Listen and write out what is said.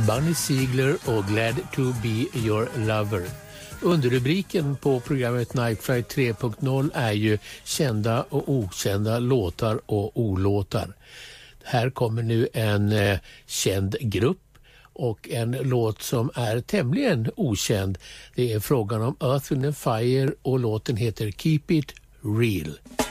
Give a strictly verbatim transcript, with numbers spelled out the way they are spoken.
Bunny Ziegler och Glad to be your lover. Underrubriken på programmet Nightflight tre punkt noll är ju kända och okända låtar och olåtar. Här kommer nu en eh, känd grupp och en låt som är tämligen okänd. Det är frågan om Earth, Wind and Fire och låten heter Keep It Real.